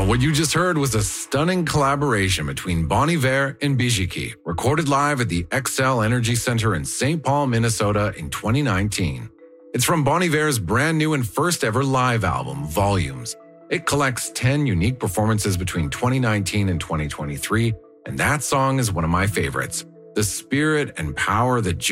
What you just heard was a stunning collaboration between Bon Iver and Bijiki, recorded live at the Xcel Energy Center in St. Paul, Minnesota in 2019. It's from Bon Iver's brand new and first ever live album, Volumes. It collects 10 unique performances between 2019 and 2023, and that song is one of my favorites. The spirit and power that